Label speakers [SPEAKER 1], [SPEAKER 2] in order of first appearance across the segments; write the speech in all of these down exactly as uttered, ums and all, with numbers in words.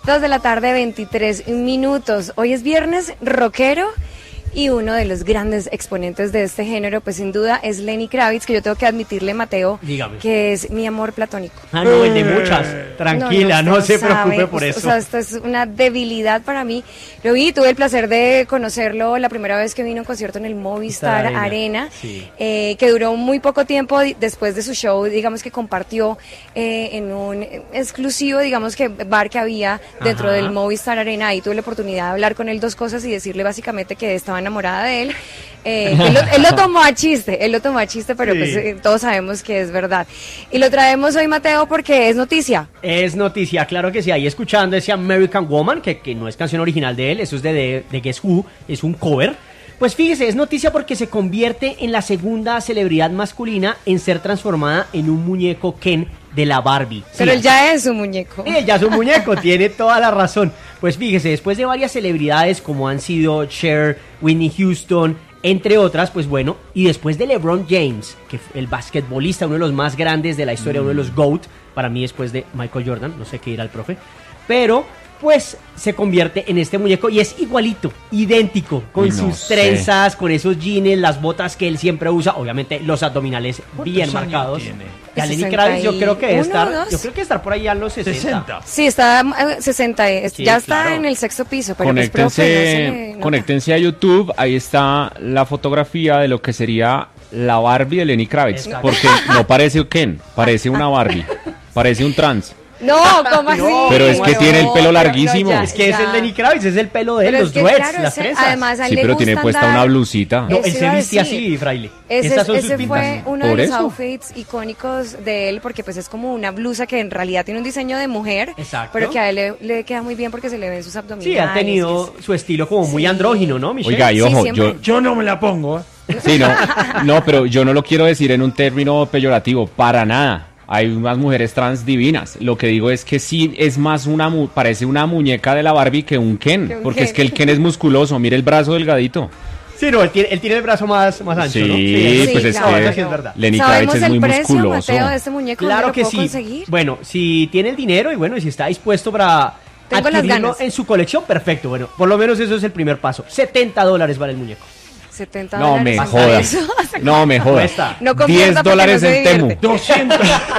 [SPEAKER 1] dos de la tarde, veintitrés minutos. Hoy es viernes rockero y uno de los grandes exponentes de este género, pues sin duda es Lenny Kravitz, que yo tengo que admitirle, Mateo,
[SPEAKER 2] Dígame.
[SPEAKER 1] que es mi amor platónico.
[SPEAKER 2] Ah, no, el de muchas. Tranquila, no, no, no se sabe, preocupe por eso.
[SPEAKER 1] O sea, esto es una debilidad para mí. Lo vi, tuve el placer de conocerlo la primera vez que vino a un concierto en el Movistar Arena, Arena
[SPEAKER 2] sí.
[SPEAKER 1] eh, que duró muy poco tiempo después de su show, digamos que compartió eh, en un exclusivo, digamos que bar que había dentro Ajá. del Movistar Arena. Ahí tuve la oportunidad de hablar con él dos cosas y decirle básicamente que estaba enamorada de él. Eh, él, lo, él lo tomó a chiste, él lo tomó a chiste, pero sí. pues eh, todos sabemos que es verdad. Y lo traemos hoy, Mateo, porque es noticia.
[SPEAKER 2] Es noticia, claro que sí. Ahí escuchando ese American Woman, que, que no es canción original de él, eso es de, de, de Guess Who, es un cover. Pues fíjese, es noticia porque se convierte en la segunda celebridad masculina en ser transformada en un muñeco Ken de la Barbie.
[SPEAKER 1] Pero
[SPEAKER 2] sí,
[SPEAKER 1] él ya es un muñeco.
[SPEAKER 2] Él ya es un muñeco, tiene toda la razón. Pues fíjese, después de varias celebridades como han sido Cher, Whitney Houston, entre otras, pues bueno, y después de LeBron James, que fue el basquetbolista, uno de los más grandes de la historia, mm. uno de los GOAT, para mí después de Michael Jordan, no sé qué dirá el profe, pero pues se convierte en este muñeco y es igualito, idéntico, con no sus sé. trenzas, con esos jeans, las botas que él siempre usa, obviamente los abdominales bien marcados. Y a Lenny Kravitz yo creo que debe estar, yo creo que estar por ahí a los sesenta. sesenta.
[SPEAKER 1] Sí, está a sesenta, sí, ya está claro. en el sexto piso, pero
[SPEAKER 3] conéctense,
[SPEAKER 1] pues, profe, no
[SPEAKER 3] conéctense a YouTube, ahí está la fotografía de lo que sería la Barbie de Lenny Kravitz, Exacto. porque no parece Ken, parece una Barbie, parece un trans.
[SPEAKER 1] No, ¿cómo así?
[SPEAKER 3] No, pero es que no, tiene el pelo larguísimo.
[SPEAKER 2] No, ya, es que ya. es el Lenny Kravitz, es el pelo de él,
[SPEAKER 1] pero
[SPEAKER 2] los
[SPEAKER 1] es que,
[SPEAKER 2] dreads,
[SPEAKER 1] claro,
[SPEAKER 2] las
[SPEAKER 1] ese,
[SPEAKER 2] trenzas.
[SPEAKER 1] Además, a él
[SPEAKER 3] sí,
[SPEAKER 1] le
[SPEAKER 3] pero tiene puesta
[SPEAKER 1] andar...
[SPEAKER 3] una blusita.
[SPEAKER 2] No, él se viste así, fraile.
[SPEAKER 1] Ese,
[SPEAKER 2] Esas son
[SPEAKER 1] ese
[SPEAKER 2] sus
[SPEAKER 1] fue
[SPEAKER 2] pintas.
[SPEAKER 1] uno
[SPEAKER 3] ¿Por
[SPEAKER 1] de los
[SPEAKER 3] eso?
[SPEAKER 1] outfits icónicos de él, porque pues es como una blusa que en realidad tiene un diseño de mujer,
[SPEAKER 2] Exacto.
[SPEAKER 1] pero que a él le, le queda muy bien porque se le ven sus abdominales.
[SPEAKER 2] Sí, ha tenido su estilo como muy sí. andrógino, ¿no, Michelle?
[SPEAKER 3] Oiga, y ojo,
[SPEAKER 1] sí,
[SPEAKER 3] yo,
[SPEAKER 4] yo no me la pongo.
[SPEAKER 3] Sí, no, no, pero yo no lo quiero decir en un término peyorativo, para nada. Hay unas mujeres trans divinas. Lo que digo es que sí es más una mu- parece una muñeca de la Barbie que un Ken, que un porque Ken. Es que el Ken es musculoso. Mire el brazo delgadito.
[SPEAKER 2] Sí, no, él tiene, él tiene el brazo más, más ancho,
[SPEAKER 3] sí,
[SPEAKER 2] ¿no?
[SPEAKER 3] Sí, pues es
[SPEAKER 1] claro,
[SPEAKER 3] que
[SPEAKER 2] sí, es verdad.
[SPEAKER 3] Lenny Kravitz es muy
[SPEAKER 1] precio,
[SPEAKER 3] musculoso.
[SPEAKER 1] Mateo, de este muñeco,
[SPEAKER 2] claro
[SPEAKER 1] lo
[SPEAKER 2] que
[SPEAKER 1] puedo
[SPEAKER 2] sí.
[SPEAKER 1] conseguir?
[SPEAKER 2] Bueno, si tiene el dinero y bueno, y si está dispuesto para
[SPEAKER 1] Tengo
[SPEAKER 2] adquirirlo en su colección, perfecto. Bueno, por lo menos eso es el primer paso. setenta dólares vale el muñeco.
[SPEAKER 1] setenta
[SPEAKER 3] no
[SPEAKER 1] dólares.
[SPEAKER 3] Me jodas. No me jodas.
[SPEAKER 1] No
[SPEAKER 3] diez dólares
[SPEAKER 1] no
[SPEAKER 3] en Temu.
[SPEAKER 4] doscientos,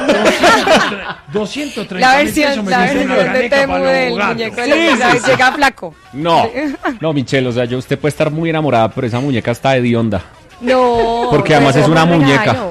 [SPEAKER 4] doscientos treinta
[SPEAKER 1] la versión, la versión de Temu del muñeco de Lenny Kravitz llega flaco.
[SPEAKER 3] No, no, Michelle, o sea, yo usted puede estar muy enamorada, pero esa muñeca está hedionda.
[SPEAKER 1] No.
[SPEAKER 3] Porque además es una muñeca.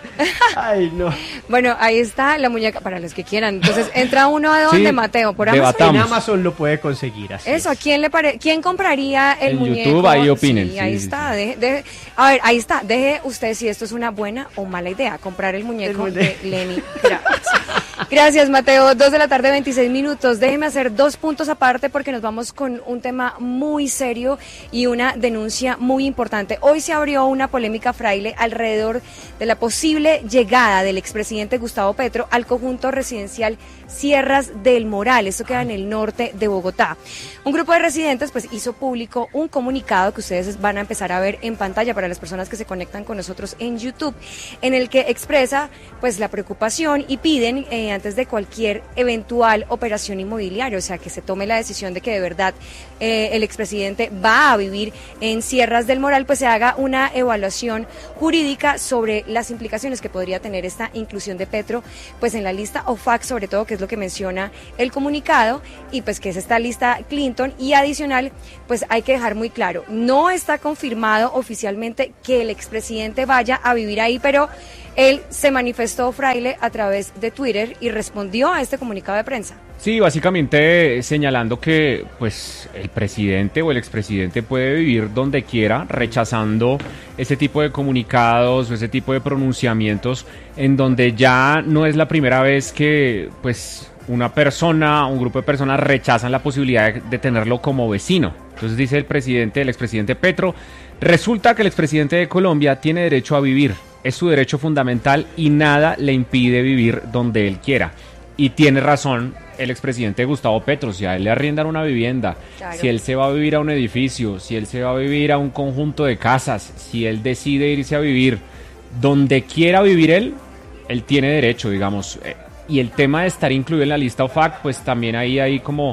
[SPEAKER 2] Ay, no.
[SPEAKER 1] Bueno, ahí está la muñeca para los que quieran. Entonces, entra uno a donde, sí, Mateo, por Amazon.
[SPEAKER 2] En Amazon lo puede conseguir así.
[SPEAKER 1] Eso,
[SPEAKER 2] es.
[SPEAKER 1] ¿a quién le pare... quién compraría el
[SPEAKER 3] en
[SPEAKER 1] muñeco?
[SPEAKER 3] YouTube ahí opinen.
[SPEAKER 1] Sí,
[SPEAKER 3] sí,
[SPEAKER 1] ahí
[SPEAKER 3] sí,
[SPEAKER 1] está.
[SPEAKER 3] sí.
[SPEAKER 1] Deje, deje... A ver, ahí está. Deje usted si esto es una buena o mala idea, comprar el muñeco el de Lenny Kravitz. Gracias, Mateo. Dos de la tarde, veintiséis minutos. Déjeme hacer dos puntos aparte porque nos vamos con un tema muy serio y una denuncia muy importante. Hoy se abrió una polémica, fraile, alrededor de la posible llegada del expresidente Gustavo Petro al conjunto residencial Sierras del Moral. Esto queda en el norte de Bogotá. Un grupo de residentes pues hizo público un comunicado que ustedes van a empezar a ver en pantalla para las personas que se conectan con nosotros en YouTube, en el que expresa pues la preocupación y piden eh, antes de cualquier eventual operación inmobiliaria, o sea, que se tome la decisión de que de verdad eh, el expresidente va a vivir en Sierras del Moral, pues se haga una evaluación jurídica sobre las implicaciones que podría tener esta inclusión de Petro pues en la lista O F A C, sobre todo, que es lo que menciona el comunicado, y pues que es esta lista Clinton. Y adicional, pues hay que dejar muy claro, no está confirmado oficialmente que el expresidente vaya a vivir ahí, pero él se manifestó, fraile, a través de Twitter y respondió a este comunicado de prensa.
[SPEAKER 3] Sí, básicamente señalando que pues el presidente o el expresidente puede vivir donde quiera, rechazando ese tipo de comunicados o ese tipo de pronunciamientos en donde ya no es la primera vez que pues una persona, un grupo de personas rechazan la posibilidad de, de tenerlo como vecino. Entonces dice el presidente, el expresidente Petro, resulta que el expresidente de Colombia tiene derecho a vivir, es su derecho fundamental y nada le impide vivir donde él quiera. Y tiene razón el expresidente Gustavo Petro, si a él le arriendan una vivienda, claro, si él se va a vivir a un edificio, si él se va a vivir a un conjunto de casas, si él decide irse a vivir donde quiera vivir él, él tiene derecho, digamos. y el tema de estar incluido en la lista O F A C, pues también ahí hay como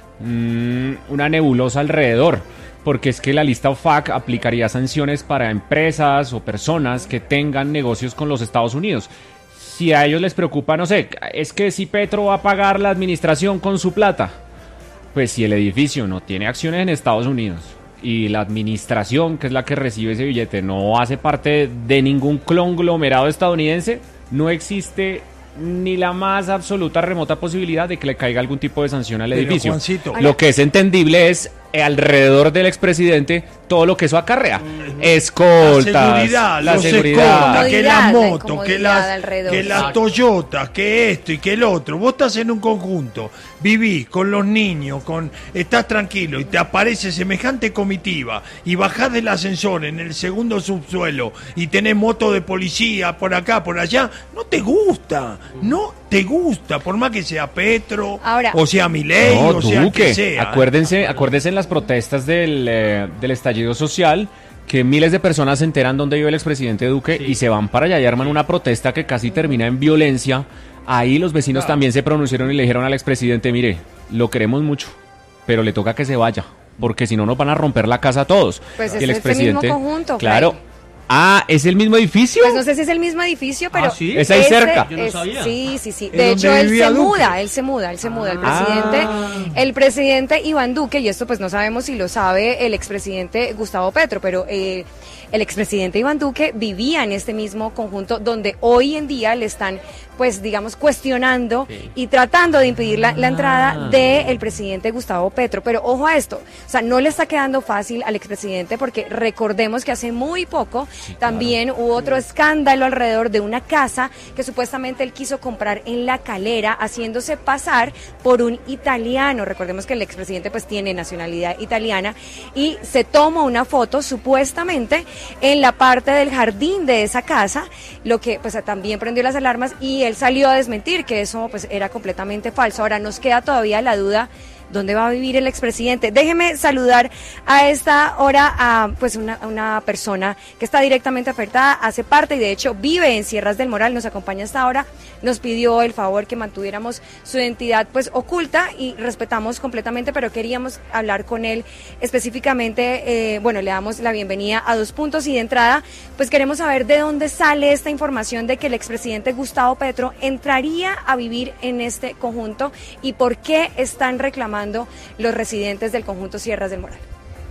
[SPEAKER 3] mmm, una nebulosa alrededor, porque es que la lista O F A C aplicaría sanciones para empresas o personas que tengan negocios con los Estados Unidos. Si a ellos les preocupa, no sé, es que si Petro va a pagar la administración con su plata, pues si el edificio no tiene acciones en Estados Unidos y la administración, que es la que recibe ese billete, no hace parte de ningún conglomerado estadounidense, no existe ni la más absoluta remota posibilidad de que le caiga algún tipo de sanción al edificio. Pero, Juancito, lo que es entendible es eh, alrededor del expresidente todo lo que eso acarrea. Escoltas,
[SPEAKER 4] la seguridad,
[SPEAKER 3] la
[SPEAKER 4] los
[SPEAKER 3] seguridad,
[SPEAKER 4] escoltas, que las motos, que las, que las Toyotas, que esto y que el otro. Vos estás en un conjunto, vivís con los niños, con estás tranquilo y te aparece semejante comitiva y bajás del ascensor en el segundo subsuelo y tenés moto de policía por acá, por allá, no te gusta, no te gusta, por más que sea Petro, Ahora, o sea Milei,
[SPEAKER 3] no,
[SPEAKER 4] o sea
[SPEAKER 3] Duque,
[SPEAKER 4] que sea.
[SPEAKER 3] Acuérdense, acuérdense en las protestas del, eh, del estallido social, que miles de personas se enteran dónde vive el expresidente Duque sí. y se van para allá y arman una protesta que casi termina en violencia. Ahí los vecinos claro. también se pronunciaron y le dijeron al expresidente, mire, lo queremos mucho, pero le toca que se vaya, porque si no nos van a romper la casa a todos.
[SPEAKER 1] Pues
[SPEAKER 3] y
[SPEAKER 1] es
[SPEAKER 3] el expresidente,
[SPEAKER 1] mismo conjunto,
[SPEAKER 3] claro.
[SPEAKER 1] Fray.
[SPEAKER 3] Ah, ¿es el mismo edificio?
[SPEAKER 1] Pues no sé si es el mismo edificio, pero...
[SPEAKER 2] ¿Ah, sí?
[SPEAKER 3] ¿Es ahí
[SPEAKER 1] ese,
[SPEAKER 3] cerca?
[SPEAKER 2] Yo no
[SPEAKER 1] es,
[SPEAKER 2] sabía.
[SPEAKER 1] Sí, sí, sí. De hecho, él se Duque? muda, él se muda, él se muda. El presidente,
[SPEAKER 3] Ah.
[SPEAKER 1] el presidente Iván Duque, y esto pues no sabemos si lo sabe el expresidente Gustavo Petro, pero eh, el expresidente Iván Duque vivía en este mismo conjunto donde hoy en día le están, pues digamos, cuestionando sí. y tratando de impedir la, la entrada del presidente Gustavo Petro. Pero ojo a esto, o sea, no le está quedando fácil al expresidente porque recordemos que hace muy poco sí, también claro. hubo otro escándalo alrededor de una casa que supuestamente él quiso comprar en La Calera, haciéndose pasar por un italiano. Recordemos que el expresidente pues tiene nacionalidad italiana y se toma una foto supuestamente en la parte del jardín de esa casa, lo que pues también prendió las alarmas y él salió a desmentir que eso pues era completamente falso. Ahora nos queda todavía la duda, ¿dónde va a vivir el expresidente? Déjeme saludar a esta hora a pues una, una persona que está directamente afectada, hace parte y de hecho vive en Sierras del Moral, nos acompaña hasta ahora, nos pidió el favor que mantuviéramos su identidad pues oculta y respetamos completamente, pero queríamos hablar con él específicamente, eh, bueno, le damos la bienvenida a Dos Puntos y de entrada pues queremos saber de dónde sale esta información de que el expresidente Gustavo Petro entraría a vivir en este conjunto y por qué están reclamando los residentes del conjunto Sierras del Moral.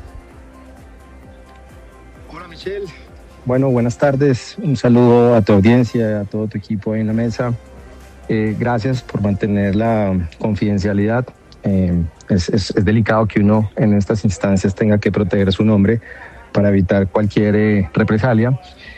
[SPEAKER 5] Hola Michelle. Bueno, buenas tardes. Un saludo a tu audiencia, a todo tu equipo ahí en la mesa. Eh, gracias por mantener la confidencialidad. Eh, es, es, es delicado que uno en estas instancias tenga que proteger su nombre para evitar cualquier eh, represalia.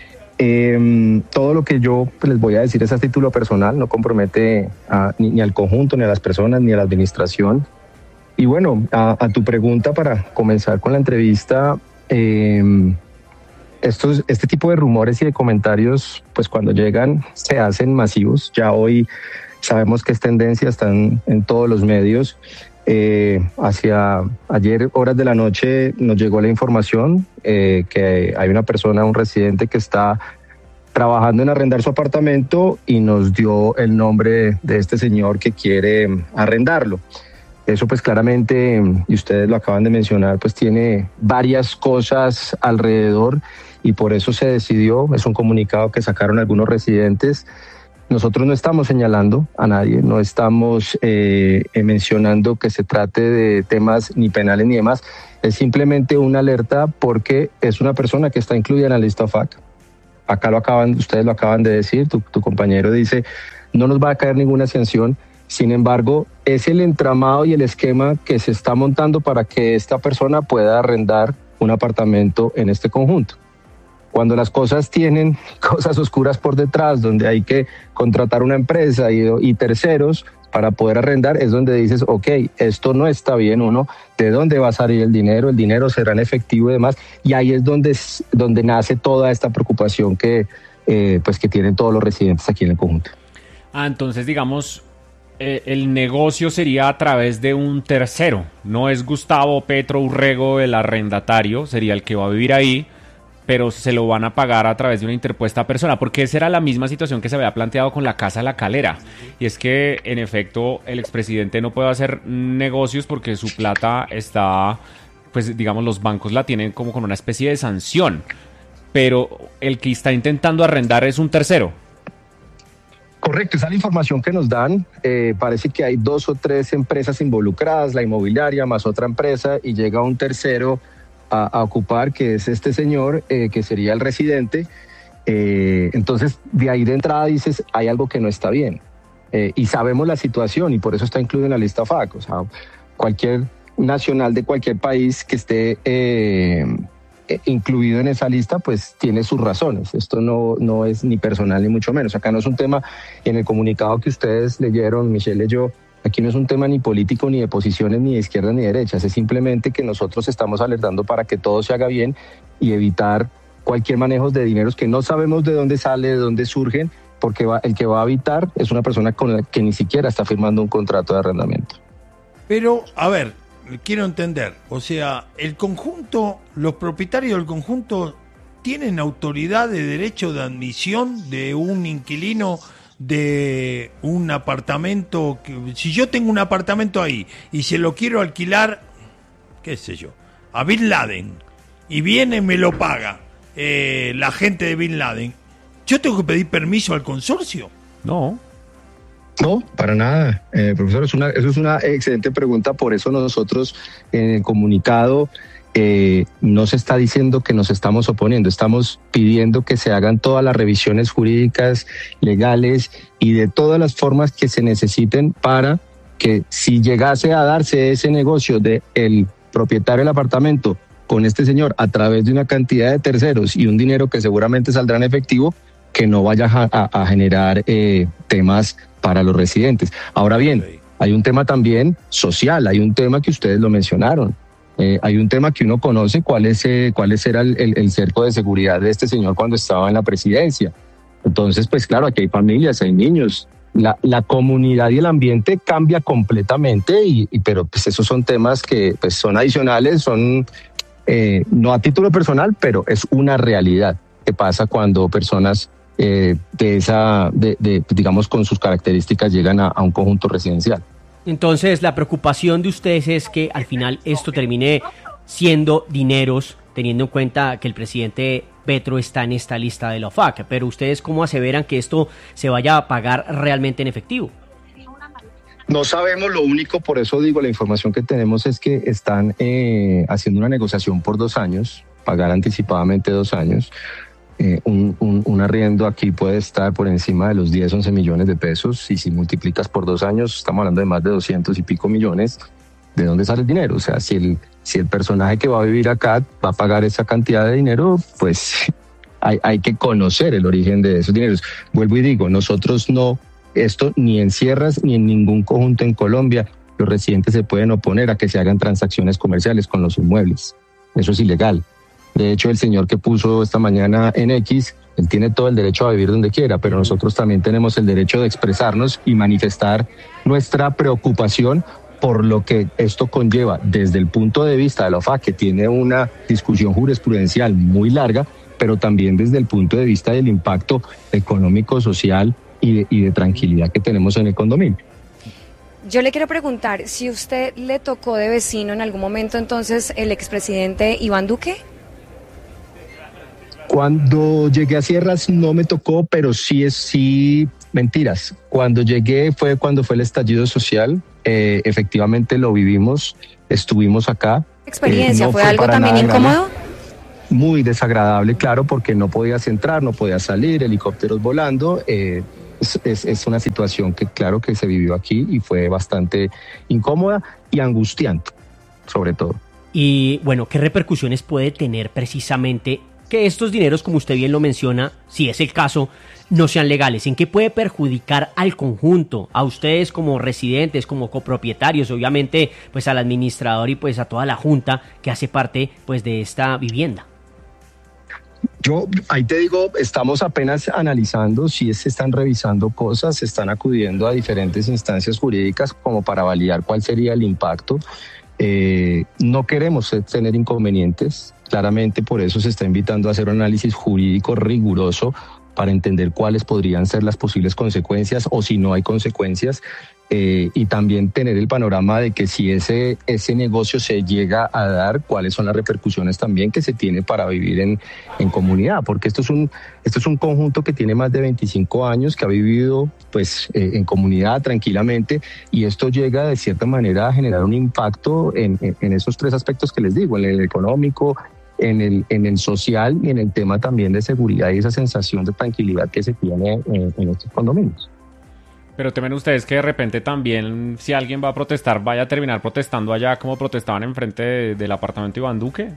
[SPEAKER 5] Eh, todo lo que yo les voy a decir es a título personal, no compromete a, ni, ni al conjunto, ni a las personas, ni a la administración. Y bueno, a, a tu pregunta para comenzar con la entrevista, eh, estos, este tipo de rumores y de comentarios, pues cuando llegan se hacen masivos. Ya hoy sabemos que es tendencia, están en todos los medios. Eh, hacia ayer, horas de la noche, nos llegó la información eh, que hay una persona, un residente que está trabajando en arrendar su apartamento y nos dio el nombre de este señor que quiere arrendarlo. Eso pues claramente, y ustedes lo acaban de mencionar, pues tiene varias cosas alrededor y por eso se decidió, es un comunicado que sacaron algunos residentes. Nosotros no estamos señalando a nadie, no estamos eh, mencionando que se trate de temas ni penales ni demás, es simplemente una alerta porque es una persona que está incluida en la lista O F A C. Acá lo acaban, ustedes lo acaban de decir, tu, tu compañero dice, no nos va a caer ninguna sanción. Sin embargo, es el entramado y el esquema que se está montando para que esta persona pueda arrendar un apartamento en este conjunto. Cuando las cosas tienen cosas oscuras por detrás, donde hay que contratar una empresa y, y terceros para poder arrendar, es donde dices, ok, esto no está bien, uno, ¿de dónde va a salir el dinero? El dinero será en efectivo y demás, y ahí es donde, donde nace toda esta preocupación que, eh, pues que tienen todos los residentes aquí en el conjunto.
[SPEAKER 3] Ah, entonces digamos... Eh, el negocio sería a través de un tercero, no es Gustavo Petro Urrego el arrendatario, sería el que va a vivir ahí, pero se lo van a pagar a través de una interpuesta persona, porque esa era la misma situación que se había planteado con la Casa La Calera, y es que en efecto el expresidente no puede hacer negocios porque su plata está, pues digamos, los bancos la tienen como con una especie de sanción, pero el que está intentando arrendar es un tercero.
[SPEAKER 5] Correcto, esa es la información que nos dan. Eh, parece que hay dos o tres empresas involucradas, la inmobiliaria más otra empresa, y llega un tercero a, a ocupar, que es este señor, eh, que sería el residente. Eh, entonces, de ahí de entrada dices, hay algo que no está bien. Eh, y sabemos la situación, y por eso está incluido en la lista F A C. O sea, cualquier nacional de cualquier país que esté eh, incluido en esa lista, pues tiene sus razones. Esto no, no es ni personal ni mucho menos. Acá no es un tema, en el comunicado que ustedes leyeron, Michelle leyó, aquí no es un tema ni político, ni de posiciones, ni de izquierdas, ni de derechas. Es simplemente que nosotros estamos alertando para que todo se haga bien y evitar cualquier manejo de dineros que no sabemos de dónde sale, de dónde surgen, porque va, el que va a habitar es una persona con la que ni siquiera está firmando un contrato de arrendamiento.
[SPEAKER 4] Pero, a ver, quiero entender, o sea, el conjunto, los propietarios del conjunto tienen autoridad de derecho de admisión de un inquilino de un apartamento. Que, si yo tengo un apartamento ahí y se lo quiero alquilar, qué sé yo, a Bin Laden, y viene y me lo paga eh, la gente de Bin Laden, ¿yo tengo que pedir permiso al consorcio?
[SPEAKER 3] No.
[SPEAKER 5] No, para nada, eh, profesor, es una, eso es una excelente pregunta. Por eso nosotros en el comunicado eh, no se está diciendo que nos estamos oponiendo, estamos pidiendo que se hagan todas las revisiones jurídicas, legales y de todas las formas que se necesiten para que si llegase a darse ese negocio de el propietario del apartamento con este señor a través de una cantidad de terceros y un dinero que seguramente saldrá en efectivo, que no vaya a, a, a generar eh, temas para los residentes. Ahora bien, hay un tema también social, hay un tema que ustedes lo mencionaron, eh, hay un tema que uno conoce, cuál es eh, cuál era el, el, el cerco de seguridad de este señor cuando estaba en la presidencia. Entonces, pues claro, aquí hay familias, hay niños, la, la comunidad y el ambiente cambia completamente, y, y pero pues esos son temas que pues son adicionales, son eh, no a título personal, pero es una realidad que pasa cuando personas Eh, de esa, de, de, digamos, con sus características llegan a, a un conjunto residencial.
[SPEAKER 2] Entonces, la preocupación de ustedes es que al final esto termine siendo dineros, teniendo en cuenta que el presidente Petro está en esta lista de la O F A C, pero ustedes ¿cómo aseveran que esto se vaya a pagar realmente en efectivo?
[SPEAKER 5] No sabemos, lo único, por eso digo, la información que tenemos es que están eh, haciendo una negociación por dos años, pagar anticipadamente dos años. Eh, un, un, un arriendo aquí puede estar por encima de los diez, once millones de pesos, y si multiplicas por dos años estamos hablando de más de doscientos y pico millones. ¿De dónde sale el dinero? O sea, si el, si el personaje que va a vivir acá va a pagar esa cantidad de dinero, pues hay, hay que conocer el origen de esos dineros. Vuelvo y digo, nosotros no, esto ni en Sierras ni en ningún conjunto en Colombia, los residentes se pueden oponer a que se hagan transacciones comerciales con los inmuebles. Eso es ilegal. De hecho, el señor que puso esta mañana en X, él tiene todo el derecho a vivir donde quiera, pero nosotros también tenemos el derecho de expresarnos y manifestar nuestra preocupación por lo que esto conlleva desde el punto de vista de la O F A C, que tiene una discusión jurisprudencial muy larga, pero también desde el punto de vista del impacto económico, social y de, y de tranquilidad que tenemos en el condominio.
[SPEAKER 1] Yo le quiero preguntar, si usted le tocó de vecino en algún momento entonces el expresidente Iván Duque.
[SPEAKER 5] Cuando llegué a Sierras no me tocó, pero sí es sí, mentiras. Cuando llegué fue cuando fue el estallido social, eh, efectivamente lo vivimos, estuvimos acá.
[SPEAKER 1] ¿Experiencia? Eh, no ¿Fue, fue algo también incómodo?
[SPEAKER 5] Muy desagradable, claro, porque no podías entrar, no podías salir, helicópteros volando. Eh, es, es, es una situación que claro que se vivió aquí y fue bastante incómoda y angustiante, sobre todo.
[SPEAKER 2] Y bueno, ¿qué repercusiones puede tener precisamente que estos dineros, como usted bien lo menciona, si es el caso, no sean legales? ¿En qué puede perjudicar al conjunto, a ustedes como residentes, como copropietarios, obviamente pues al administrador y pues a toda la junta que hace parte pues de esta vivienda?
[SPEAKER 5] Yo ahí te digo, estamos apenas analizando si se están revisando cosas, se están acudiendo a diferentes instancias jurídicas como para validar cuál sería el impacto. Eh, no queremos tener inconvenientes, claramente por eso se está invitando a hacer un análisis jurídico riguroso para entender cuáles podrían ser las posibles consecuencias o si no hay consecuencias, eh, y también tener el panorama de que si ese, ese negocio se llega a dar, cuáles son las repercusiones también que se tiene para vivir en, en comunidad, porque esto es un, esto es un conjunto que tiene más de veinticinco años, que ha vivido pues eh, en comunidad tranquilamente, y esto llega de cierta manera a generar un impacto en, en, en esos tres aspectos que les digo, en el económico, en el, en el social y en el tema también de seguridad y esa sensación de tranquilidad que se tiene en, en estos condominios.
[SPEAKER 3] Pero temen ustedes que de repente también, si alguien va a protestar, vaya a terminar protestando allá como protestaban enfrente de, del apartamento Iván Duque.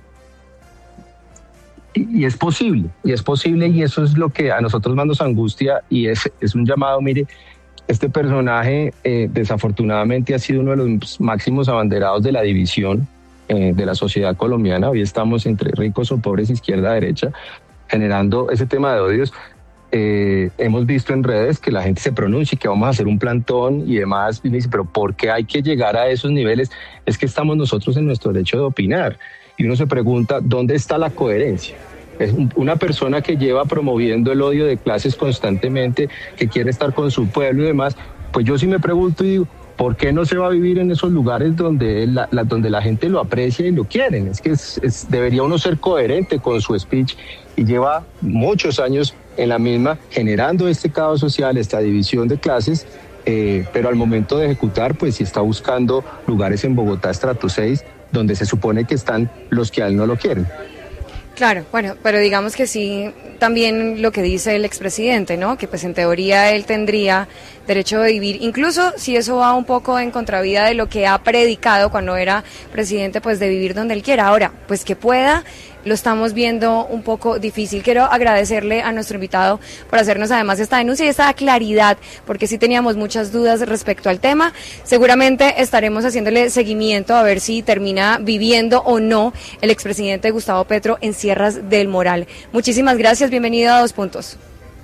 [SPEAKER 5] Y, y es posible, y es posible, y eso es lo que a nosotros más nos angustia, y es, es un llamado, mire, este personaje eh, desafortunadamente ha sido uno de los máximos abanderados de la división eh, de la sociedad colombiana. Hoy estamos entre ricos o pobres, izquierda, derecha, generando ese tema de odios. Eh, hemos visto en redes que la gente se pronuncia y que vamos a hacer un plantón y demás, y dice, pero ¿por qué hay que llegar a esos niveles? Es que estamos nosotros en nuestro derecho de opinar, y uno se pregunta, ¿dónde está la coherencia? Es una persona que lleva promoviendo el odio de clases constantemente, que quiere estar con su pueblo y demás, pues yo sí me pregunto y digo, ¿por qué no se va a vivir en esos lugares donde la, la, donde la gente lo aprecia y lo quieren? Es que es, es, debería uno ser coherente con su speech, y lleva muchos años en la misma, generando este caos social, esta división de clases, eh, pero al momento de ejecutar, pues sí está buscando lugares en Bogotá estrato seis, donde se supone que están los que a él no lo quieren.
[SPEAKER 1] Claro, bueno, pero digamos que sí, también lo que dice el expresidente, ¿no? Que pues en teoría él tendría derecho de vivir, incluso si eso va un poco en contravía de lo que ha predicado cuando era presidente, pues de vivir donde él quiera. Ahora, pues que pueda, lo estamos viendo un poco difícil. Quiero agradecerle a nuestro invitado por hacernos además esta denuncia y esta claridad, porque sí teníamos muchas dudas respecto al tema. Seguramente estaremos haciéndole seguimiento a ver si termina viviendo o no el expresidente Gustavo Petro en Sierras del Moral. Muchísimas gracias, bienvenido a Dos Puntos.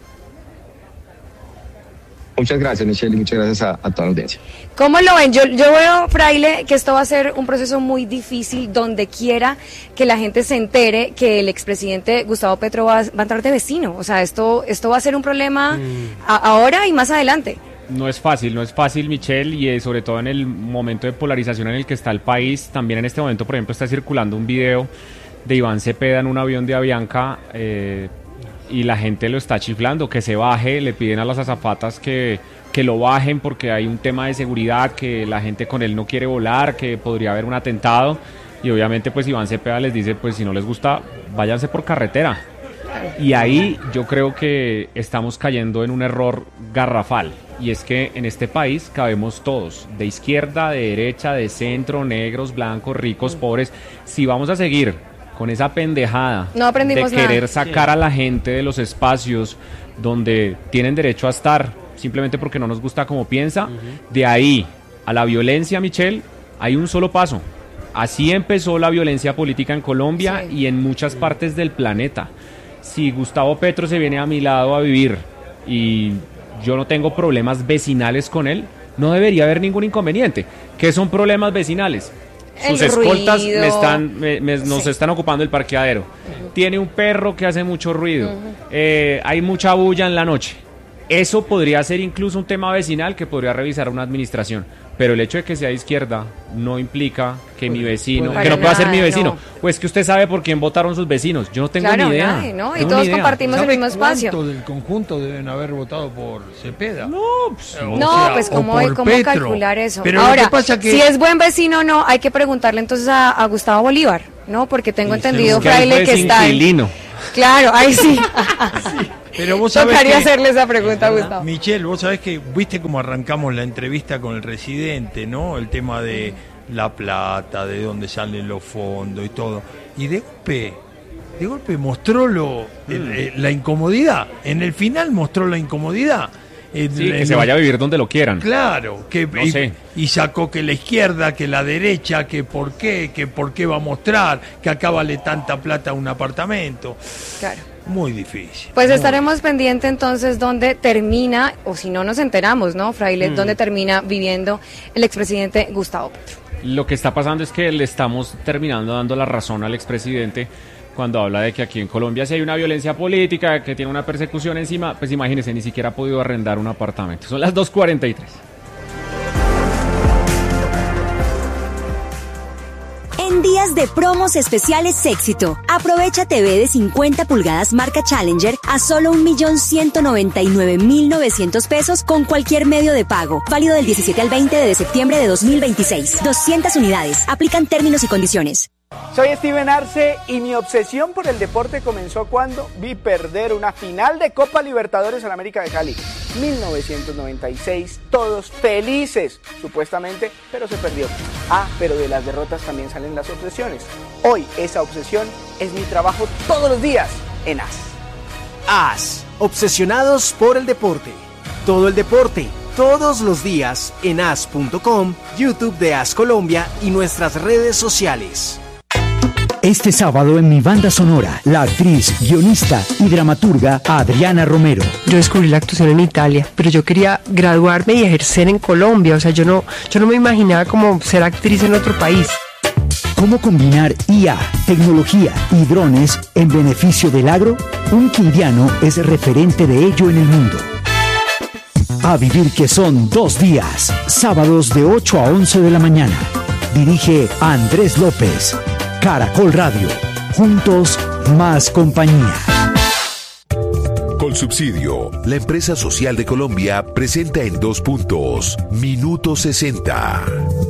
[SPEAKER 5] Muchas gracias, Michelle, y muchas gracias a, a toda la audiencia.
[SPEAKER 1] ¿Cómo lo ven? Yo, yo veo, Fraile, que esto va a ser un proceso muy difícil donde quiera que la gente se entere que el expresidente Gustavo Petro va, va a entrar de vecino. O sea, esto, esto va a ser un problema mm. a, ahora y más adelante.
[SPEAKER 3] No es fácil, no es fácil, Michelle, y eh, sobre todo en el momento de polarización en el que está el país. También en este momento, por ejemplo, está circulando un video de Iván Cepeda en un avión de Avianca, eh, y la gente lo está chiflando, que se baje, le piden a las azafatas que, que lo bajen porque hay un tema de seguridad, que la gente con él no quiere volar, que podría haber un atentado, y obviamente pues Iván Cepeda les dice, pues si no les gusta, váyanse por carretera. Y ahí yo creo que estamos cayendo en un error garrafal, y es que en este país cabemos todos, de izquierda, de derecha, de centro, negros, blancos, ricos, pobres. Si vamos a seguir con esa pendejada
[SPEAKER 1] no aprendimos
[SPEAKER 3] de querer
[SPEAKER 1] nada.
[SPEAKER 3] sacar a la gente de los espacios donde tienen derecho a estar, simplemente porque no nos gusta como piensa, uh-huh. de ahí a la violencia, Michelle, hay un solo paso. Así empezó la violencia política en Colombia sí. y en muchas partes del planeta. Si Gustavo Petro se viene a mi lado a vivir y yo no tengo problemas vecinales con él, no debería haber ningún inconveniente. ¿Qué son problemas vecinales? Sus
[SPEAKER 1] el
[SPEAKER 3] escoltas
[SPEAKER 1] ruido.
[SPEAKER 3] me están, me, me, nos
[SPEAKER 1] sí.
[SPEAKER 3] están ocupando el parqueadero. Uh-huh. Tiene un perro que hace mucho ruido.
[SPEAKER 1] Uh-huh.
[SPEAKER 3] Eh, hay mucha bulla en la noche. Eso podría ser incluso un tema vecinal que podría revisar una administración. Pero el hecho de que sea de izquierda no implica que mi vecino,
[SPEAKER 1] Para
[SPEAKER 3] que no pueda
[SPEAKER 1] nada,
[SPEAKER 3] ser mi vecino.
[SPEAKER 1] no.
[SPEAKER 3] Pues que usted sabe por quién votaron sus vecinos. Yo no tengo
[SPEAKER 1] claro,
[SPEAKER 3] ni idea.
[SPEAKER 1] Nadie, ¿no? Y
[SPEAKER 3] tengo
[SPEAKER 1] todos
[SPEAKER 3] ni idea.
[SPEAKER 1] compartimos el mismo espacio.
[SPEAKER 4] ¿Cuánto del conjunto deben haber votado por Cepeda?
[SPEAKER 3] No, pues,
[SPEAKER 4] O
[SPEAKER 1] no,
[SPEAKER 4] sea,
[SPEAKER 1] pues cómo,
[SPEAKER 4] cómo
[SPEAKER 1] cómo calcular eso.
[SPEAKER 4] Pero
[SPEAKER 1] ahora,
[SPEAKER 4] lo que pasa que...
[SPEAKER 1] si es buen vecino o no, hay que preguntarle entonces a, a Gustavo Bolívar, ¿no? Porque tengo
[SPEAKER 4] Sí,
[SPEAKER 1] entendido,
[SPEAKER 3] que
[SPEAKER 1] Fraile,
[SPEAKER 3] él
[SPEAKER 1] que
[SPEAKER 3] fue
[SPEAKER 1] está...
[SPEAKER 3] inquilino.
[SPEAKER 1] Claro, ahí sí.
[SPEAKER 4] sí. Pero vos sabés
[SPEAKER 1] Tocaría
[SPEAKER 4] que,
[SPEAKER 1] hacerle esa pregunta a Gustavo.
[SPEAKER 4] Michelle, vos sabés que viste cómo arrancamos la entrevista con el residente, ¿no? El tema de la plata, de dónde salen los fondos y todo. Y de golpe, de golpe mostró lo, el, el, la incomodidad. En el final mostró la incomodidad.
[SPEAKER 3] Sí, que el, se vaya a vivir donde lo quieran.
[SPEAKER 4] Claro, que
[SPEAKER 3] no
[SPEAKER 4] y,
[SPEAKER 3] sé.
[SPEAKER 4] y sacó que la izquierda, que la derecha, que por qué, que por qué va a mostrar, que acá vale tanta plata un apartamento.
[SPEAKER 1] Claro.
[SPEAKER 4] Muy difícil.
[SPEAKER 1] Pues
[SPEAKER 4] muy
[SPEAKER 1] estaremos pendientes entonces dónde termina, o si no nos enteramos, ¿no, Fraile? Mm. Dónde termina viviendo el expresidente Gustavo Petro.
[SPEAKER 3] lo que está pasando es que le estamos terminando dando la razón al expresidente cuando habla de que aquí en Colombia si hay una violencia política, que tiene una persecución encima, pues imagínense, ni siquiera ha podido arrendar un apartamento. Son las dos cuarenta y tres.
[SPEAKER 6] En días de promos especiales Éxito, aprovecha T V de cincuenta pulgadas marca Challenger a solo un millón ciento noventa y nueve mil novecientos pesos con cualquier medio de pago. Válido del diecisiete al veinte de septiembre de dos mil veintiséis. doscientas unidades. Aplican términos y condiciones.
[SPEAKER 7] Soy Steven Arce y mi obsesión por el deporte comenzó cuando vi perder una final de Copa Libertadores en América de Cali. mil novecientos noventa y seis, todos felices, supuestamente, pero se perdió. Ah, pero de las derrotas también salen las obsesiones. Hoy esa obsesión es mi trabajo todos los días en A S.
[SPEAKER 8] A S, obsesionados por el deporte. Todo el deporte, todos los días en A S punto com, YouTube de A S Colombia y nuestras redes sociales.
[SPEAKER 9] Este sábado en mi banda sonora, la actriz, guionista y dramaturga Adriana Romero.
[SPEAKER 10] Yo descubrí la actuación en Italia, pero yo quería graduarme y ejercer en Colombia. O sea, yo no, yo no me imaginaba como ser actriz en otro país.
[SPEAKER 9] ¿Cómo combinar I A, tecnología y drones en beneficio del agro? Un quindiano es referente de ello en el mundo. A vivir que son dos días, sábados de ocho a once de la mañana. Dirige Andrés López. Caracol Radio. Juntos, más compañía.
[SPEAKER 11] Colsubsidio, la empresa social de Colombia, presenta en dos puntos. Minuto sesenta.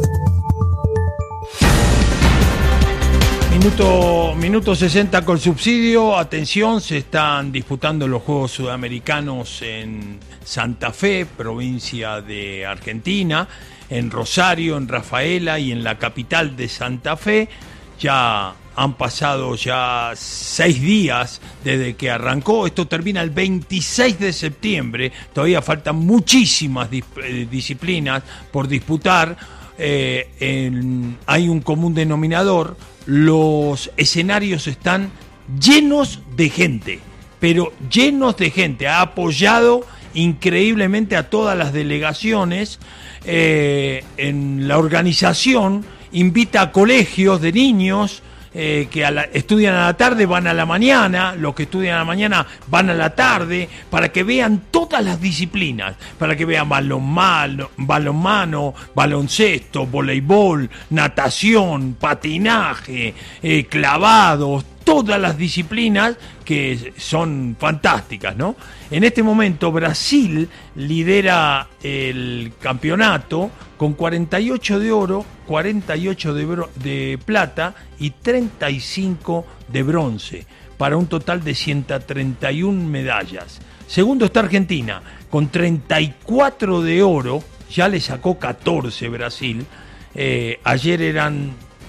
[SPEAKER 4] Minuto, minuto sesenta Colsubsidio. Atención, se están disputando los Juegos Sudamericanos en Santa Fe, provincia de Argentina, en Rosario, en Rafaela y en la capital de Santa Fe. Ya han pasado ya seis días desde que arrancó. Esto termina el veintiséis de septiembre. Todavía faltan muchísimas dis- disciplinas por disputar. Eh, en, hay un común denominador. Los escenarios están llenos de gente, pero llenos de gente. Ha apoyado increíblemente a todas las delegaciones. Eh, en la organización invita a colegios de niños eh, que a la, estudian a la tarde, van a la mañana, los que estudian a la mañana van a la tarde, para que vean todas las disciplinas, para que vean balonmano, balonmano, baloncesto, voleibol, natación, patinaje, eh, clavados, todas las disciplinas que son fantásticas, ¿no? En este momento Brasil lidera el campeonato con cuarenta y ocho de oro, cuarenta y ocho de, bro- de plata y treinta y cinco de bronce, para un total de ciento treinta y una medallas. Segundo está Argentina, con treinta y cuatro de oro, ya le sacó catorce Brasil. Eh, ayer eran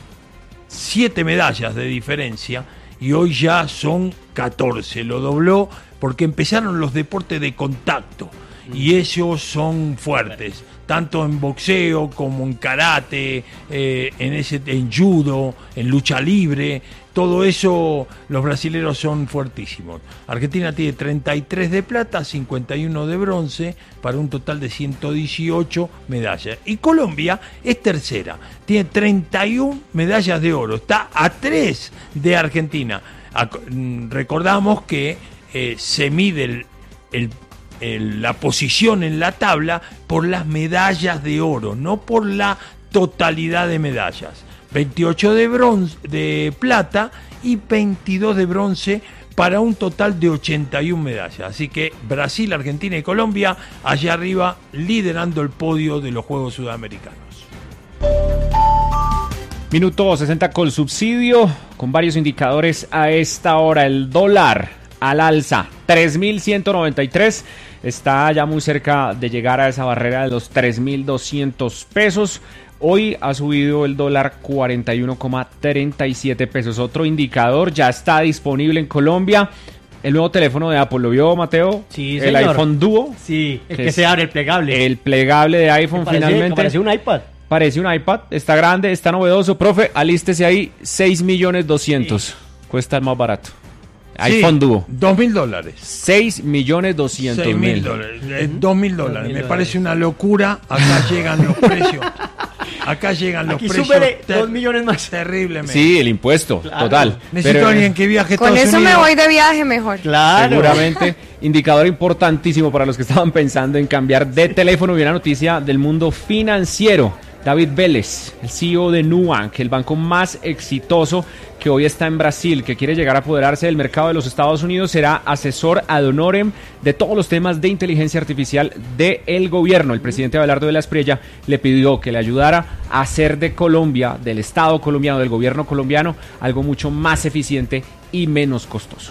[SPEAKER 4] siete medallas de diferencia, y hoy ya son catorce, lo dobló porque empezaron los deportes de contacto y ellos son fuertes, tanto en boxeo como en karate, eh, en, ese, en judo, en lucha libre, todo eso los brasileros son fuertísimos. Argentina tiene treinta y tres de plata, cincuenta y uno de bronce, para un total de ciento dieciocho medallas. Y Colombia es tercera, tiene treinta y una medallas de oro, está a tres de Argentina. Recordamos que eh, se mide el, el, el, la posición en la tabla por las medallas de oro, no por la totalidad de medallas. veintiocho de bronce, de plata y veintidós de bronce, para un total de ochenta y una medallas. Así que Brasil, Argentina y Colombia allá arriba liderando el podio de los Juegos Sudamericanos.
[SPEAKER 3] Minuto sesenta Colsubsidio, con varios indicadores a esta hora. El dólar al alza, tres mil ciento noventa y tres, está ya muy cerca de llegar a esa barrera de los tres mil doscientos pesos. Hoy ha subido el dólar cuarenta y uno coma treinta y siete pesos. Otro indicador ya está disponible en Colombia. El nuevo teléfono de Apple, ¿lo vio, Mateo?
[SPEAKER 2] Sí,
[SPEAKER 3] el
[SPEAKER 2] señor.
[SPEAKER 3] iPhone Duo.
[SPEAKER 2] Sí, el que, que se abre, el plegable.
[SPEAKER 3] El plegable de iPhone,
[SPEAKER 2] parece,
[SPEAKER 3] finalmente.
[SPEAKER 2] Parece un iPad.
[SPEAKER 3] Parece un iPad, está grande, está novedoso. Profe, alístese ahí, seis millones doscientos. Sí. Cuesta el más barato.
[SPEAKER 4] Sí,
[SPEAKER 3] iPhone Duo.
[SPEAKER 4] dos mil dólares.
[SPEAKER 3] seis millones doscientos mil.
[SPEAKER 4] dólares. Eh, dos mil dólares. Me parece una locura. Acá llegan los precios. Acá llegan los
[SPEAKER 2] Aquí
[SPEAKER 4] precios.
[SPEAKER 2] súbele
[SPEAKER 4] ter-
[SPEAKER 2] dos millones más.
[SPEAKER 4] Terriblemente.
[SPEAKER 3] Sí, el impuesto,
[SPEAKER 2] Claro.
[SPEAKER 3] total.
[SPEAKER 4] Necesito
[SPEAKER 3] Pero,
[SPEAKER 4] a alguien que viaje a
[SPEAKER 1] Con
[SPEAKER 4] Estados
[SPEAKER 1] eso
[SPEAKER 4] Unidos.
[SPEAKER 1] me voy de viaje mejor.
[SPEAKER 2] Claro.
[SPEAKER 3] Seguramente, indicador importantísimo para los que estaban pensando en cambiar de teléfono. Y una noticia del mundo financiero. David Vélez, el C E O de Nubank, el banco más exitoso que hoy está en Brasil, que quiere llegar a apoderarse del mercado de los Estados Unidos, será asesor ad honorem de todos los temas de inteligencia artificial del gobierno. El presidente Abelardo de la Espriella le pidió que le ayudara a hacer de Colombia, del Estado colombiano, del gobierno colombiano, algo mucho más eficiente y menos costoso.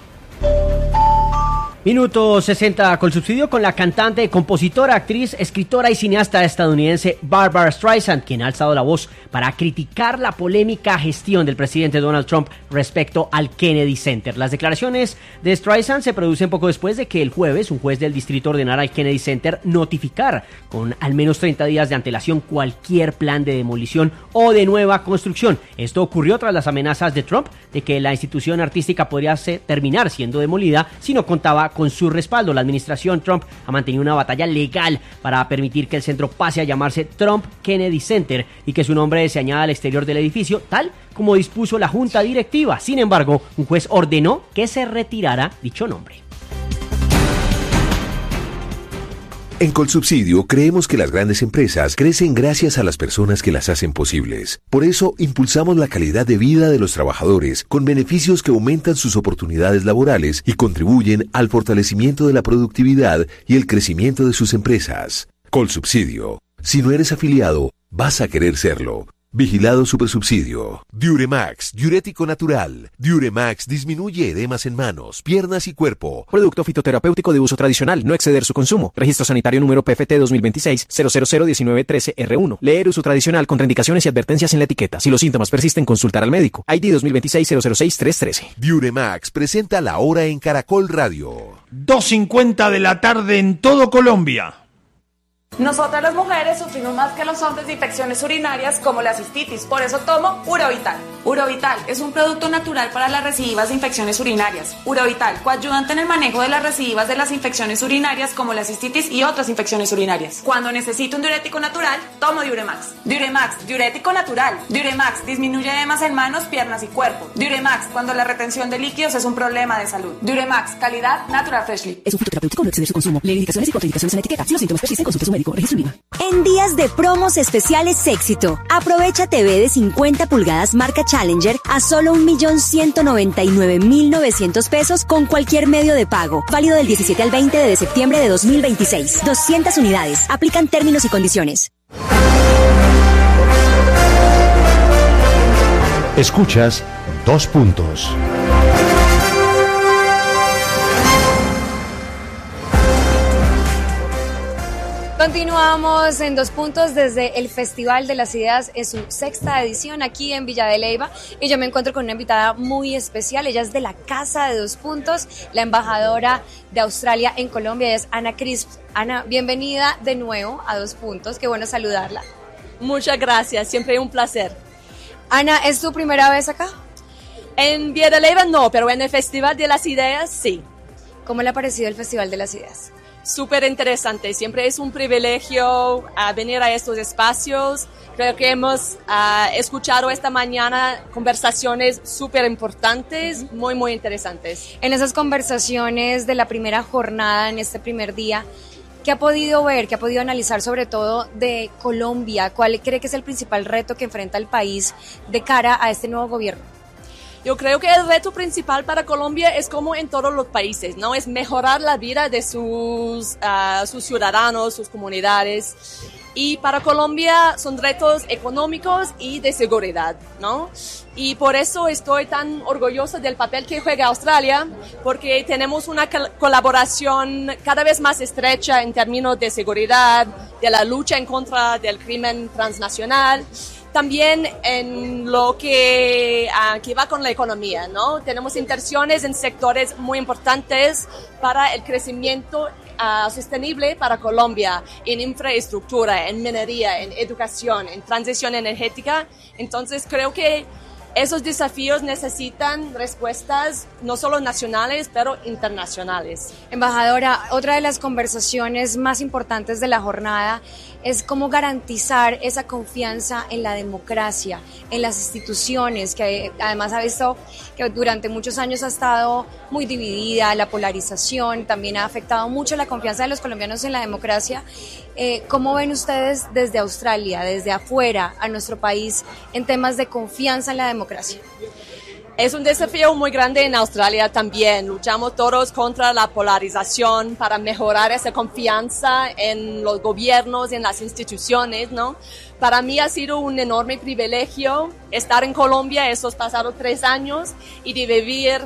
[SPEAKER 2] Minuto sesenta con subsidio con la cantante, compositora, actriz, escritora y cineasta estadounidense Barbara Streisand, quien ha alzado la voz para criticar la polémica gestión del presidente Donald Trump respecto al Kennedy Center. Las declaraciones de Streisand se producen poco después de que el jueves un juez del distrito ordenara al Kennedy Center notificar con al menos treinta días de antelación cualquier plan de demolición o de nueva construcción. Esto ocurrió tras las amenazas de Trump de que la institución artística podría ser, terminar siendo demolida si no contaba con su respaldo. La administración Trump ha mantenido una batalla legal para permitir que el centro pase a llamarse Trump Kennedy Center y que su nombre se añada al exterior del edificio, tal como dispuso la junta directiva. Sin embargo, un juez ordenó que se retirara dicho nombre.
[SPEAKER 11] En Colsubsidio creemos que las grandes empresas crecen gracias a las personas que las hacen posibles. Por eso impulsamos la calidad de vida de los trabajadores con beneficios que aumentan sus oportunidades laborales y contribuyen al fortalecimiento de la productividad y el crecimiento de sus empresas. Colsubsidio. Si no eres afiliado, vas a querer serlo. Vigilado Supersubsidio. Diuremax, diurético natural. Diuremax disminuye edemas en manos, piernas y cuerpo.
[SPEAKER 8] Producto fitoterapéutico de uso tradicional, no exceder su consumo. Registro sanitario número P F T dos mil veintiséis cero cero cero diecinueve trece R uno. Leer uso tradicional, contraindicaciones y advertencias en la etiqueta. Si los síntomas persisten, consultar al médico. I D dos mil veintiséis cero cero seis tres trece.
[SPEAKER 11] Diuremax presenta la hora en Caracol Radio.
[SPEAKER 4] dos cincuenta de la tarde en todo Colombia.
[SPEAKER 12] Nosotras las mujeres sufrimos más que los hombres de infecciones urinarias como la cistitis, por eso tomo Urovital. Urovital es un producto natural para las recidivas de infecciones urinarias. Urovital, coayudante en el manejo de las recidivas de las infecciones urinarias como la cistitis y otras infecciones urinarias. Cuando necesito un diurético natural, tomo Diuremax. Diuremax, diurético natural. Diuremax disminuye edemas en manos, piernas y cuerpo. Diuremax, cuando la retención de líquidos es un problema de salud. Diuremax, calidad Natural Freshly.
[SPEAKER 6] Es un fitoterapéutico, no exceder su consumo. Leer indicaciones y contraindicaciones en la etiqueta. Si los síntomas persisten, consulte a su médico. Registro Lima. En días de promos especiales Éxito, aprovecha T V de cincuenta pulgadas marca Challenger a solo un millón ciento noventa y nueve mil novecientos pesos con cualquier medio de pago. Válido del diecisiete al veinte de septiembre de dos mil veintiséis. doscientas unidades. Aplican términos y condiciones.
[SPEAKER 9] Escuchas Dos Puntos.
[SPEAKER 1] Continuamos en Dos Puntos desde el Festival de las Ideas en su sexta edición aquí en Villa de Leyva y yo me encuentro con una invitada muy especial. Ella es de la Casa de Dos Puntos, la embajadora de Australia en Colombia. Ella es Ana Crisp. Ana, bienvenida de nuevo a Dos Puntos, qué bueno saludarla.
[SPEAKER 13] Muchas gracias, siempre un placer.
[SPEAKER 1] Ana, ¿es tu primera vez acá?
[SPEAKER 13] En Villa de Leyva no, pero en el Festival de las Ideas sí.
[SPEAKER 1] ¿Cómo le ha parecido el Festival de las Ideas?
[SPEAKER 13] Súper interesante, siempre es un privilegio uh, venir a estos espacios. Creo que hemos uh, escuchado esta mañana conversaciones súper importantes, uh-huh. muy, muy interesantes.
[SPEAKER 1] En esas conversaciones de la primera jornada, en este primer día, ¿qué ha podido ver, qué ha podido analizar sobre todo de Colombia? ¿Cuál cree que es el principal reto que enfrenta el país de cara a este nuevo gobierno?
[SPEAKER 13] Yo creo que el reto principal para Colombia es como en todos los países, ¿no? Es mejorar la vida de sus, uh, sus ciudadanos, sus comunidades. Y para Colombia son retos económicos y de seguridad, ¿no? Y por eso estoy tan orgullosa del papel que juega Australia, porque tenemos una colaboración cada vez más estrecha en términos de seguridad, de la lucha en contra del crimen transnacional. También en lo que, uh, que va con la economía, ¿no? Tenemos inversiones en sectores muy importantes para el crecimiento uh, sostenible para Colombia, en infraestructura, en minería, en educación, en transición energética. Entonces creo que esos desafíos necesitan respuestas no solo nacionales, pero internacionales.
[SPEAKER 1] Embajadora, otra de las conversaciones más importantes de la jornada es cómo garantizar esa confianza en la democracia, en las instituciones, que además ha visto que durante muchos años ha estado muy dividida, la polarización también ha afectado mucho la confianza de los colombianos en la democracia. Eh, ¿Cómo ven ustedes desde Australia, desde afuera, a nuestro país en temas de confianza en la democracia?
[SPEAKER 13] Es un desafío muy grande en Australia también. Luchamos todos contra la polarización para mejorar esa confianza en los gobiernos y en las instituciones, ¿no? Para mí ha sido un enorme privilegio estar en Colombia esos pasados tres años y de vivir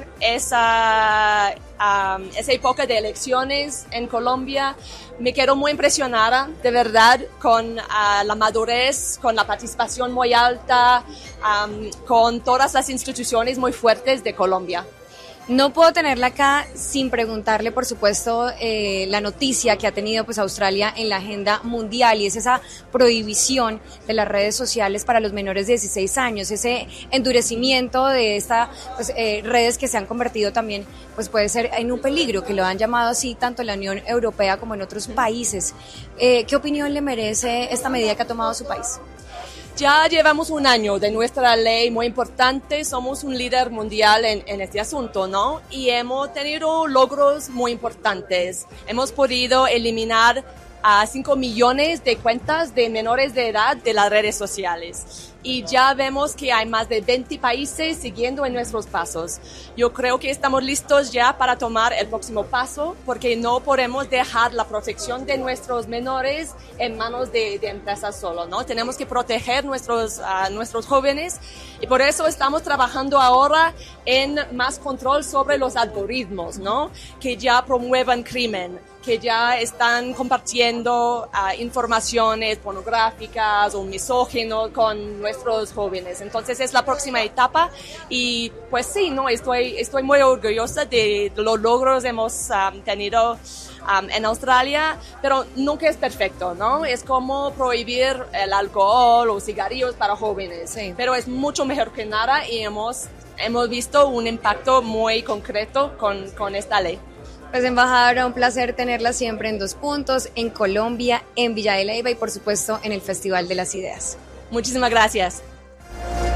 [SPEAKER 13] esa, um, esa época de elecciones en Colombia. Me quedo muy impresionada, de verdad, con uh, la madurez, con la participación muy alta, um, con todas las instituciones muy fuertes de Colombia.
[SPEAKER 1] No puedo tenerla acá sin preguntarle, por supuesto, eh, la noticia que ha tenido pues Australia en la agenda mundial, y es esa prohibición de las redes sociales para los menores de dieciséis años, ese endurecimiento de estas pues, eh, redes que se han convertido también, pues puede ser en un peligro, que lo han llamado así tanto en la Unión Europea como en otros países. Eh, ¿Qué opinión le merece esta medida que ha tomado su país?
[SPEAKER 13] Ya llevamos un año de nuestra ley muy importante, somos un líder mundial en, en este asunto, ¿no? Y hemos tenido logros muy importantes. Hemos podido eliminar a cinco millones de cuentas de menores de edad de las redes sociales. Y ya vemos que hay más de veinte países siguiendo en nuestros pasos. Yo creo que estamos listos ya para tomar el próximo paso, porque no podemos dejar la protección de nuestros menores en manos de, de empresas solo, ¿no? Tenemos que proteger nuestros, a nuestros jóvenes, y por eso estamos trabajando ahora en más control sobre los algoritmos, ¿no? Que ya promuevan crimen, que ya están compartiendo uh, informaciones pornográficas o misóginas con nuestros jóvenes. Entonces es la próxima etapa, y pues sí, no, estoy, estoy muy orgullosa de los logros que hemos um, tenido um, en Australia, pero nunca es perfecto, ¿no? Es como prohibir el alcohol o cigarrillos para jóvenes, sí. Pero es mucho mejor que nada, y hemos, hemos visto un impacto muy concreto con, con esta ley.
[SPEAKER 1] Pues embajadora, un placer tenerla siempre en Dos Puntos, en Colombia, en Villa de Leyva y por supuesto en el Festival de las Ideas.
[SPEAKER 13] Muchísimas gracias.